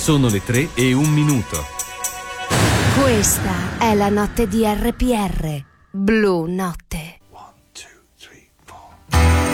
Sono le 3:01. Questa è la notte di RPR. Blue Notte.